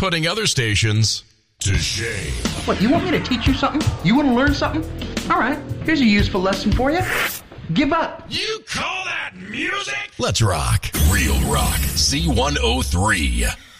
putting other stations to shame. What, you want me to teach you something? You want to learn something? All right, here's a useful lesson for you. Give up. You call that music? Let's rock. Real Rock Z103.